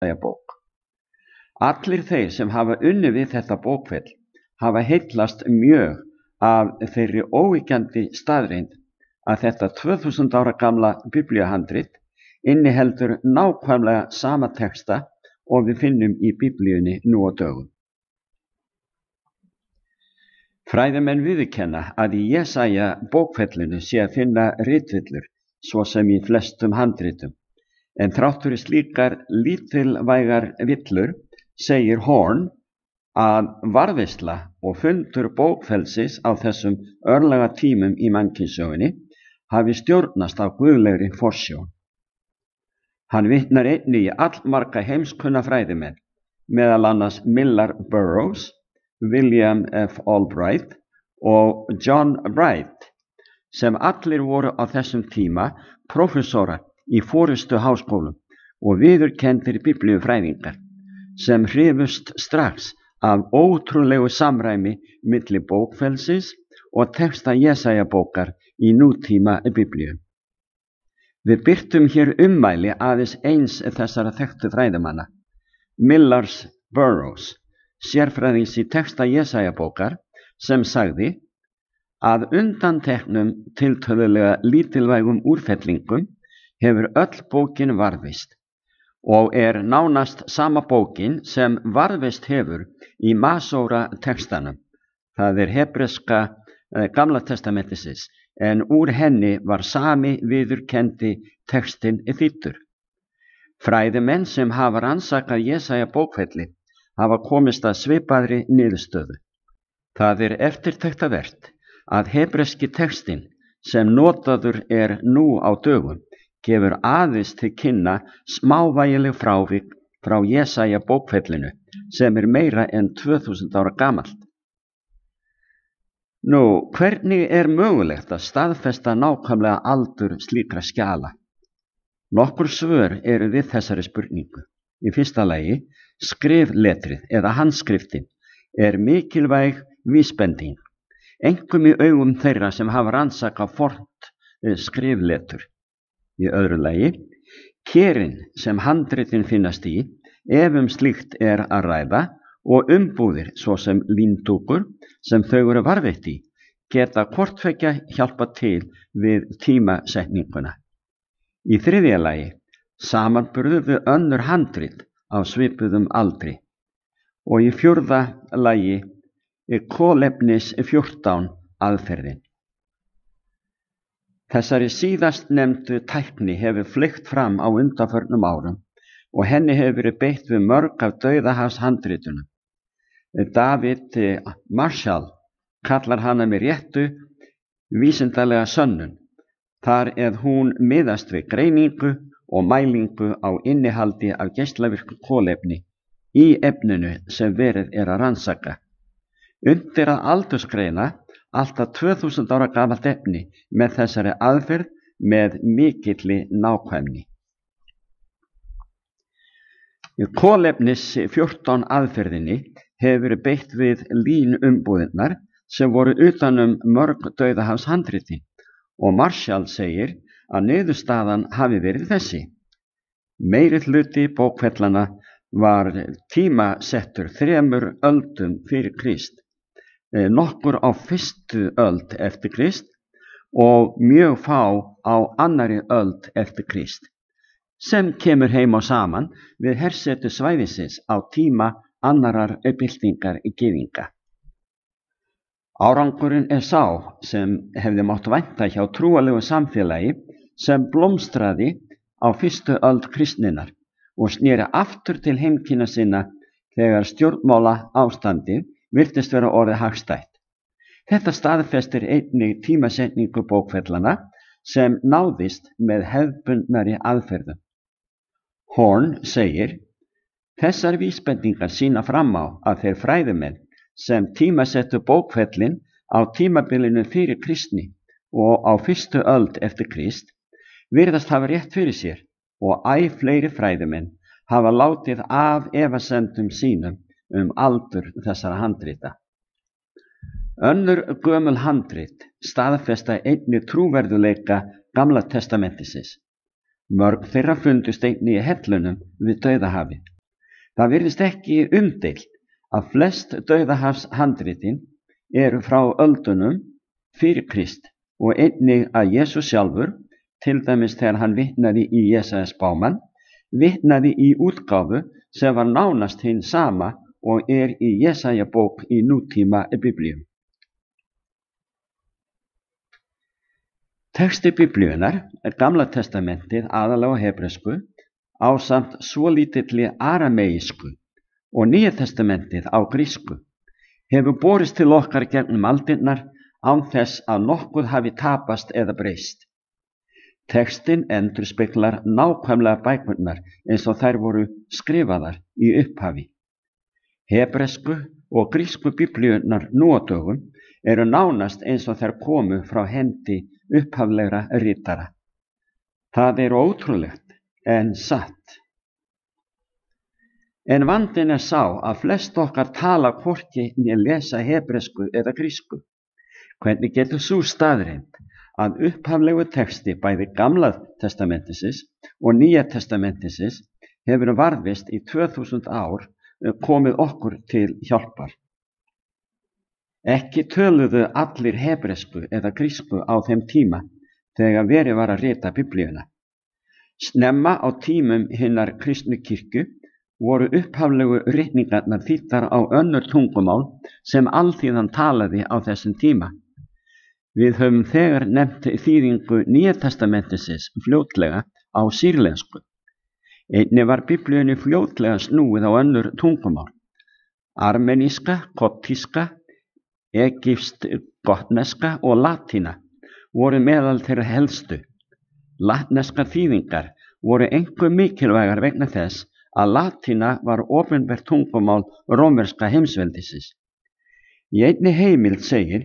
bók. Allir þeir sem hafa unnið við þetta bókfell hafa heillast mjög af þeirri óyggjandi staðreynd að þetta 2000 ára gamla biblíuhandrit inniheldur nákvæmlega sama texta og við finnum í Biblíunni nú á dögum. Fræðimenn viðurkenna að í Jesaja bókfellinu sé að finna ritvillur svo sem í flestum handritum, en þrátt fyrir slíkar lítilvægar villur segir Horn að varðveisla og fundur bókfellsins á þessum örlaga tímum í mannkynssögunni hafi stjórnast af guðlegri forsjón. Hann vitnar einnig í allmarga heimskunna fræðimenn, meðal annars Millar Burroughs, William F. Albright og John Bright, sem allir voru á þessum tíma prófessorar í forystu háskólum og viðurkenndir biblíufræðingar, sem hrifust strax af ótrúlegu samræmi milli bókfellsins og texta Jesaja bókar í nútíma Biblíu. Við birtum hér ummæli aðeins eins þessara þekktu fræðimanna, Millars Burroughs, sérfræðings í texta Jesaja bókar, sem sagði að undanteknum tiltölulega lítilvægum úrfellingum hefur öll bókin varðveist og nánast sama bókin sem varðveist hefur í Masóra textanum, það hebreska Gamla testamentisins, en úr henni var sami viðurkenndi textinn þýddur. Fræðimenn sem hafa rannsakað Jesaja bókfelli hafa komist að svipaðri niðurstöðu. Það eftirtektarvert að hebreski textinn sem notaður nú á dögum gefur aðeins til kynna smávægileg frávik frá Jesaja bókfellinu sem meira en 2000 ára gamalt. Nú, hvernig mögulegt að staðfesta nákvæmlega aldur slíkra skjala? Nokkur svör eru við þessari spurningu. Í fyrsta lagi, skrifletrið eða handskriftin mikilvæg vísbending, einkum í augum þeirra sem hafa rannsakað fornt skrifletur. Í öðru lagi, kerin sem handritin finnast í, ef slíkt að ræða, og umbúðir svo sem líndúkur sem þau eru varðveitt í, geta hvort tveggja hjálpa til við tímasetninguna. Í þriðja lagi, samanburður við önnur handrit á svipuðum aldri. Og í fjórða lagi, kolefnis 14 aðferðin. Þessari síðast nefndu tækni hefur fleygt fram á undanförnum árum og henni hefur verið beitt við mörg af dauðahafshandritunum. David Marshall kallar hana með réttu vísindalega sönnun, þar hún miðast við greiningu og mælingu á innihaldi af geislavirku kolefni í efninu sem verið að rannsaka. Undir að aldursgreina alltaf 2000 ára gamalt efni með þessari aðferð með mikilli nákvæmni. Kolefnis 14 aðferðinni hefur verið beitt við línumbúðirnar sem voru utanum mörg dauðahafshandritin og Marshall segir að niðurstaðan hafi verið þessi. Meiri hluti bókfellana var tímasettur 3 öldum fyrir Krist, nokkur á 1. öld eftir Krist og mjög fá á 2. öld eftir Krist, sem kemur heim og saman við hersetu svæðisins á tíma annarar byltingar gyðinga. Árangurinn sá sem hefði mátt vænta hjá trúalegu samfélagi sem blómstraði á 1. öld kristninnar og sneri aftur til heimkynna sinna þegar stjórnmála ástandið virtist vera orðið hagstætt. Þetta staðfestir einnig tímasetningu bókfellana sem náðist með hefðbundnari aðferðum. Horn segir, þessar vísbendingar sýna fram á að þeir fræðimenn sem tímasettu bókfellin á tímabilinu fyrir kristni og á 1. öld eftir Krist virðast hafa rétt fyrir sér og fleiri fræðimenn hafa látið af efasemdum sínum aldur þessara handrita. Önnur gömul handrit staðfesta einnig trúverðugleika Gamla testamentisins. Mörg þeirra fundust einnig í hellunum við Dauðahafið. Það virðist ekki umdeilt að flest Dauðahafshandritin eru frá öldunum fyrir Krist og einnig að Jesús sjálfur, til dæmis þegar hann vitnaði í Jesaja spámann, vitnaði í útgáfu sem var nánast hinn sama og er í Jesaja bók í nútíma Biblíum. Texti Biblíunnar er Gamla testamentið aðallega á hebresku ásamt svolítilli arameísku og Nýja testamentið á grísku. Hefur borist til okkar gegnum aldirnar án þess að nokkuð hafi tapast eða breyst. Textin endurspeglar nákvæmlega bækurnar eins og þær voru skrifaðar í upphafi. Hebresku og grísku biblíurnar nú á dögum eru nánast eins og þær komu frá hendi upphaflegra ritara. Það er ótrúlegt en satt. En vandinn er sá að flest okkar tala hvorki né lesa hebresku eða grísku. Hvernig getur sú staðreynd að upphaflegu texti bæði Gamla testamentisins og Nýja testamentisins hefur varðveist í 2000 ár komið okkur til hjálpar? Ekki töluðu allir hebresku eða grísku á þeim tíma þegar verið var að rita Biblíuna. Snemma á tímum hinnar kristnu kirkju voru upphaflegu ritningarnar þýddar á önnur tungumál sem alþýðan talaði á þessum tíma. Við höfum þegar nefnt þýðingu Nýja testamentisins fljótlega á sýrlensku. Einnig var Biblíunni fljótlega snúið á önnur tungumál. Armeníska, koptíska, egypskt, gotneska og latína voru meðal þeirra helstu. Latneska þýðingar voru einkum mikilvægar vegna þess að latína var opinbert tungumál rómverska heimsveldisins. Í einni heimild segir: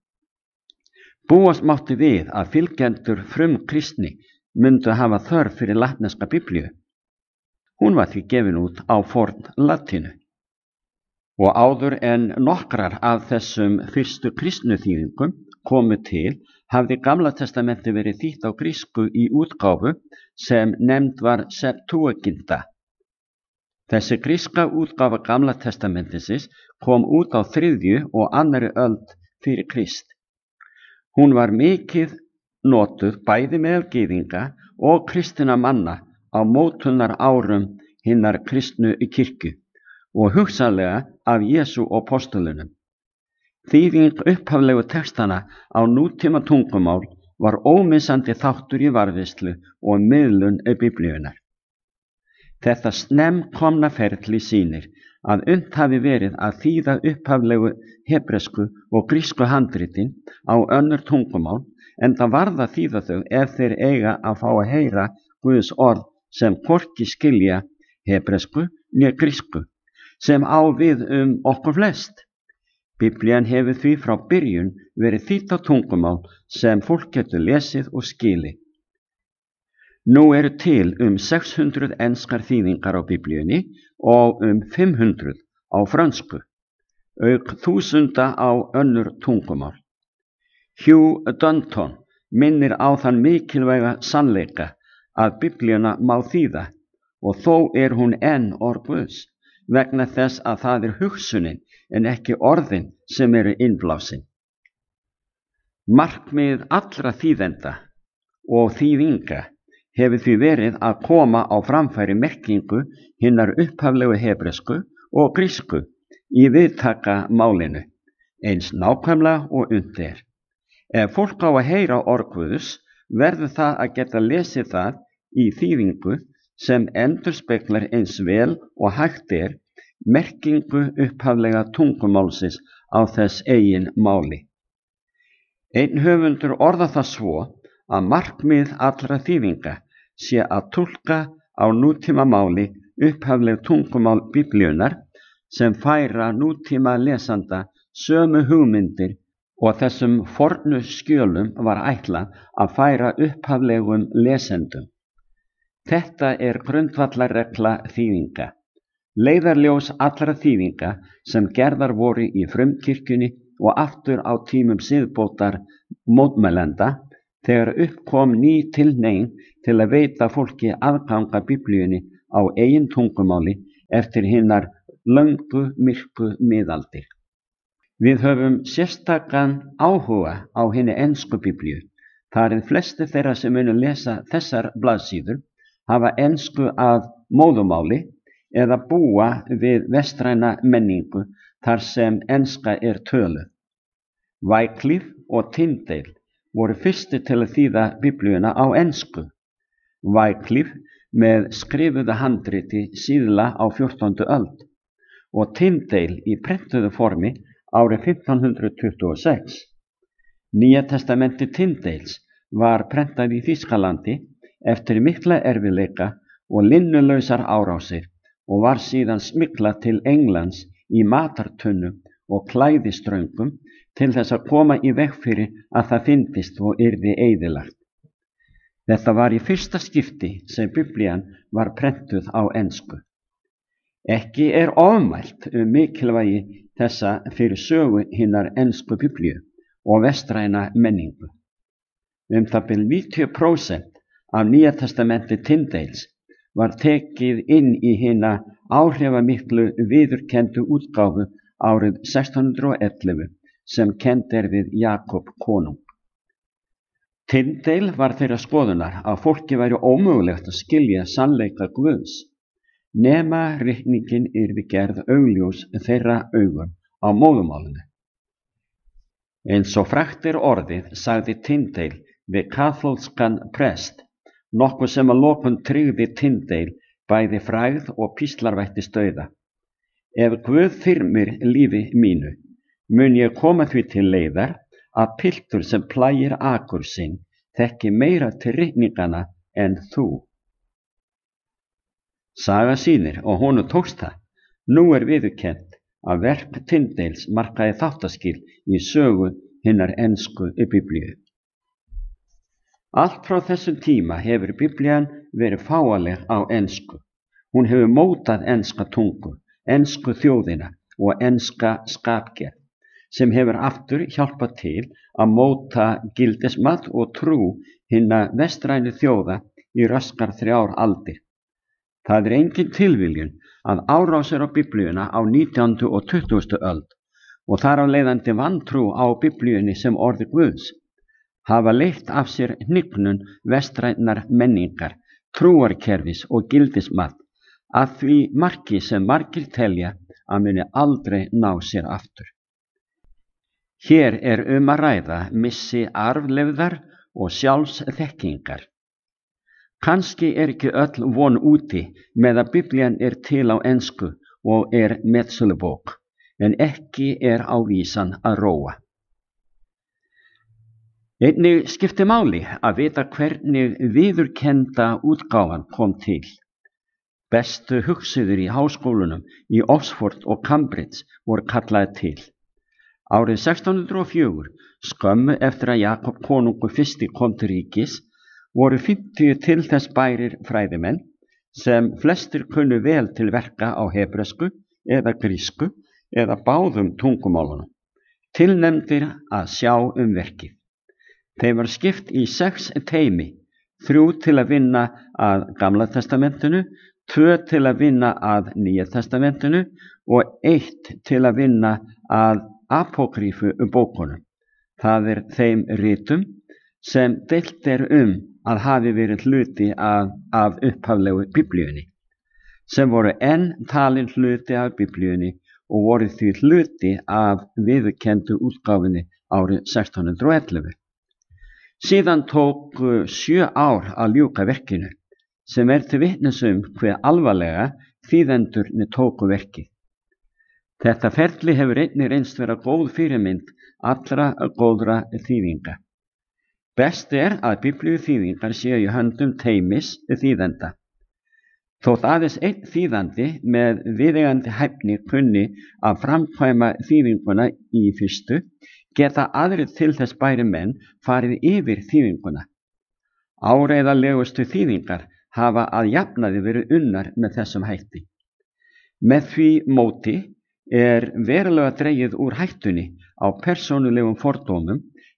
búast mátti við að fylgjendur frumkristni myndu hafa þörf fyrir latneska biblíu. Hún var því gefin út á forn latínu. Og áður en nokkrar af þessum fyrstu kristnu þýðingum komu til, hafði Gamla testamenti verið þýtt á grísku í útgáfu sem nefnd var Septuaginta. Þessi gríska útgáfa Gamla testamentisins kom út á 3. og 2. öld fyrir Krist. Hún var mikið notuð bæði meðal gyðinga og kristinna manna á mótunar árum hinnar kristnu kirkju og hugsanlega af Jesú og apostolunum. Þýðing upphaflegu textana á nútíma tungumál var ómissandi þáttur í varðveislu og miðlun Biblíunnar. Þetta snemmkomna ferli sýnir að unnt hafi verið að þýða upphaflegu hebresku og grísku handritin á önnur tungumál, enda varð að þýða þau ef þeir eiga að fá að heyra Guðs orð sem hvorki skilja hebresku né grísku, sem á við okkur flest. Biblían hefur því frá byrjun verið þýdd á tungumál sem fólk getur lesið og skilið. Nú eru til 600 enskar þýðingar á Biblíunni og 500 á frönsku, auk þúsunda á önnur tungumál. Hugh Dunton minnir á þann mikilvæga sannleika að Biblíuna má þýða og þó er hún enn orð Guðs, vegna þess að það er hugsunin en ekki orðin sem eru innblásin. Markmið allra þýðenda og þýðinga hefur því verið að koma á framfæri merkingu hinnar upphaflegu hebresku og grísku í viðtaka málinu, eins nákvæmlega og unnt er. Ef fólk á að heyra orð Guðs, verður það að geta lesið það í þýðingu sem endurspeglar eins vel og hægt er merkingu upphaflega tungumálsins á þess eigin máli. Einn höfundur orðar það svo að markmið allra þýðinga sé að túlka á nútíma máli upphafleg tungumál Biblíunnar sem færa nútíma lesanda sömu hugmyndir og þessum fornu skjölum var ætlað að færa upphaflegum lesendum. Þetta er grundvallarregla þýðinga. Leiðarljós allra þýðinga sem gerðar voru í frumkirkjunni og aftur á tímum siðbótar mótmælenda þegar upp kom ný tilhneiging til að veita fólki aðganga Biblíunni á eigin tungumáli eftir hinar löngu myrku miðaldir. Við höfum sérstakan áhuga á hinni ensku Biblíu, þar eð flesti þeirra sem munu lesa þessar blaðsíður hafa ensku að móðumáli eða búa við vestræna menningu þar sem enska er töluð. Wycliffe og Tyndale voru fyrsti til að þýða Biblíuna á ensku. Wycliffe með skrifuðu handriti síðla á 14. öld og Tyndale í prentuðu formi árið 1526. Nýja testamenti Tyndales var prentað í Þýskalandi eftir mikla erfiðleika og linnulausar árásir og var síðan smyglað til Englands í matartunnum og klæðiströngum til þess að koma í veg fyrir að það fyndist og yrði eyðilagt. Þetta var í fyrsta skipti sem Biblían var prentuð á ensku. Ekki er ofmælt mikilvægi þessa fyrir sögu hinnar ensku Biblíu og vestræna menningu. Það bil 90% af Nýja testamenti Tyndales var tekið inn í hina áhrifamiklu viðurkenndu útgáfu árið 1611 sem kennd er við Jakob konung. Tyndale var þeirra skoðunar að fólki væri ómögulegt að skilja sannleika Guðs nema ritningin yrði gerð augljós þeirra augum á móðumálinu. Eins og frægt er orðið sagði Tyndale við kaþólskan prest, nokkuð sem að lokum tryggði Tyndale bæði frægð og píslarvættist dauða. Ef Guð þyrmir lífi mínu, mun ég koma því til leiðar að piltur sem plægir akur sinn þekki meira til ritningana en þú. Saga sýnir og honum tókst það. Nú er viðurkennt að verk Tyndales markaði þáttaskil í sögu hinnar ensku Biblíu. Allt frá þessum tíma hefur Biblían verið fáanleg á ensku. Hún hefur mótað enska tungu, ensku þjóðina og enska skapgerð, sem hefur aftur hjálpað til að móta gildismat og trú hinna vestrænu þjóða í raskar 3 aldir. Það er engin tilviljun að árásir á Biblíuna á 19. og 20. öld og þar af leiðandi vantrú á Biblíunni sem orði Guðs hafa leitt af sér hnignun vestrænar menningar, trúarkerfis og gildismat að því marki sem margir telja að muni aldrei ná sér aftur. Hér er að ræða missi arfleifðar og sjálfsþekkingar. Kannski er ekki öll von úti með að Biblían er til á ensku og er metsölubók, en ekki er á vísan að róa. Einnig skipti máli að vita hvernig viðurkennda útgáfan kom til. Bestu hugsuður í háskólunum í Oxford og Cambridge voru kallaði til. Árið 1604, skömmu eftir að Jakob konungur fyrsti kom til ríkis, voru 50 til þess bærir fræðimenn sem flestir kunnu vel til verka á hebresku eða grísku eða báðum tungumálunum, tilnefndir að sjá verkið. Þeim var skipt í 6 teymi, 3 til að vinna að Gamla testamentinu, 2 til að vinna að Nýja testamentinu og 1 til að vinna að apókrýfu bókunum. Það er þeim ritum sem deilt er að hafi verið hluti af upphaflegu Biblíunni, sem voru enn talin hluti af Biblíunni og voru því hluti af viðurkenndu útgáfinni árið 1611. Síðan tók 7 ár að ljúka verkinu, sem er til vitnis hve alvarlega þýðendurnir tóku verkið. Þetta ferli hefur einnig reynst vera góð fyrirmynd allra góðra þýðinga. Best er að Biblíu þýðingar séu í höndum teymis þýðenda. Þótt aðeins einn þýðandi með viðeigandi hæfni kunni að framkvæma þýðinguna í fyrstu, geta aðrir til þess bæri menn farið yfir þýðinguna. Áreiðanlegustu þýðingar hafa að jafnaði verið unnar með þessum hætti. Með því móti er verulega dregið úr hættunni á persónulegum fordómum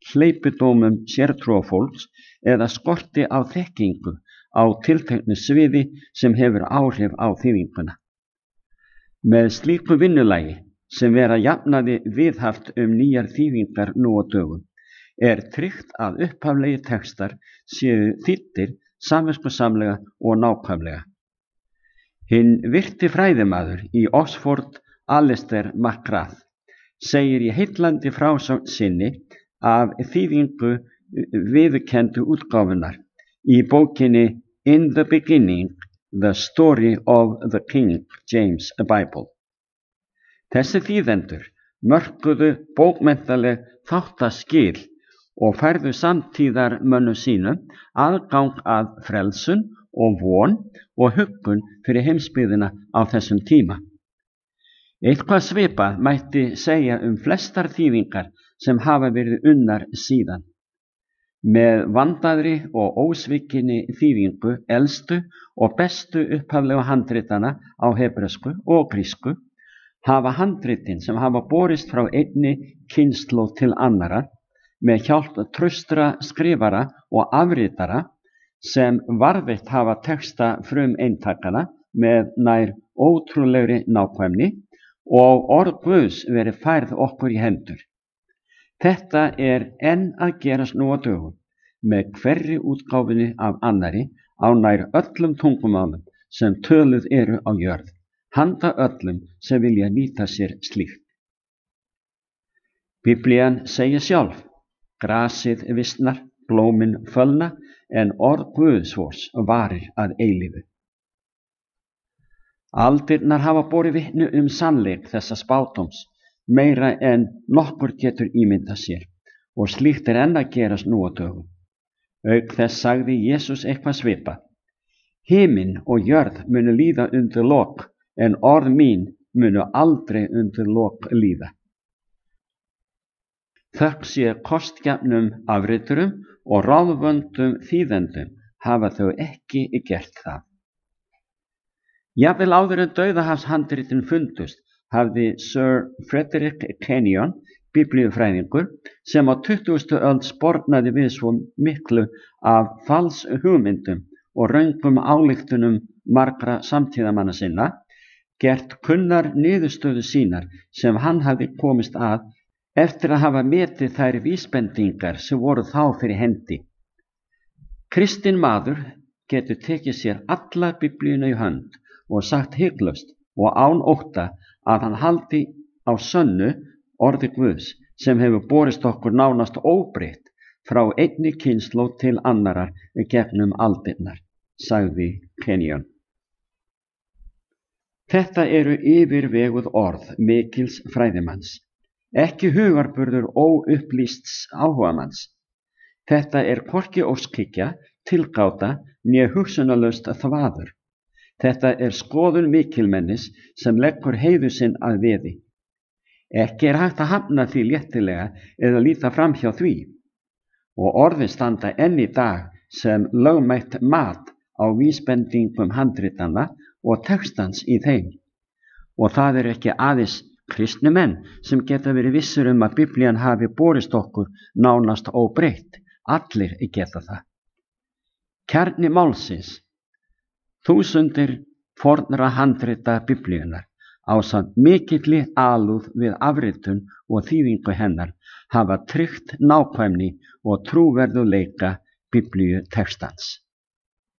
hleypidómum sértrúarfólks eða skorti á þekkingu á tilteknu sviði sem hefur áhrif á þýðinguna. Með slíku vinnulagi, sem vera jafnaði viðhaft nýjar þýðingar nú á dögum, er tryggt að upphaflegi textar séu þýddir samviskusamlega og nákvæmlega. Hinn virti fræðimaður í Oxford, Alistair McGrath, segir í heillandi frásögn sinni af þýðingu viðurkenndu útgáfunnar í bókinni In the Beginning, The Story of the King James Bible. Þessi þýðendur mörkuðu bókmenntaleg þáttaskil og færðu samtíðar mönnum sínum aðgang að frelsun og von og huggun fyrir heimsbyggðina á þessum tíma. Eitthvað svipað mætti segja flestar þýðingar sem hafa verið unnar síðan. Með vandaðri og ósvikinni þýðingu elstu og bestu upphaflegu handritana á hebresku og grísku hafa handritin sem hafa borist frá einni kynslóð til annarra með hjálp traustra skrifara og afritara sem varðveitt hafa texta frumeintakana með nær ótrúlegri nákvæmni og orð Guðs verið færð okkur í hendur. Þetta er enn að gerast nú á dögum með hverri útgáfunni af annari á nær öllum tungumálum sem töluð eru á jörð, handa öllum sem vilja nýta sér slíkt. Biblían segir sjálf: grasið visnar, blómin fölna, en orð Guðs varir að eilífu. Aldirnar hafa borið vitni sannleik þessa spádóms, meira en nokkur getur ímyndað sér, og slíkt er enn að gerast nú á dögum. Auk þess sagði Jesús eitthvað svipað: himinn og jörð munu líða undir lok, en orð mín munu aldrei undir lok líða. Þökk sé kostgefnum afriturum og ráðvöndum þýðendum hafa þau ekki gert það. Jafnvel áður en dauðahafshandritin fundust hafði Sir Frederick Kenyon, biblíufræðingur, sem á 20. öld spornaði við svo miklu af falshugmyndum og röngum ályktunum margra samtíðamanna sinna, gert kunnar niðurstöðu sínar sem hann hafði komist að eftir að hafa metið þær vísbendingar sem voru þá fyrir hendi. Kristinn maður getur tekið sér alla biblíuna í hönd og sagt hiklaust og án ótta að hann haldi á sönnu orði Guðs sem hefur borist okkur nánast óbreytt frá einni kynslóð til annarar gegnum aldirnar, sagði Kenyon. Þetta eru yfirveguð orð mikils fræðimanns, ekki hugarburður óupplýsts áhugamanns. Þetta er hvorki óskhyggja, tilgáta né hugsunarlaust þvaður. Þetta er skoðun mikilmennis sem leggur heiður sinn að veði. Ekki er hægt að hafna því léttilega eða líta fram hjá því. Og orðin standa enn í dag sem lögmætt mat á vísbendingum handritanna og textans í þeim. Og það eru ekki aðeins kristnir menn sem geta verið vissir að Biblían hafi borist okkur nánast óbreytt. Allir geta það. Kjarni málsins: þúsundir fornra handrita Biblíunnar ásamt mikilli alúð við afritun og þýðingu hennar hafa tryggt nákvæmni og trúverðugleika Biblíu textans.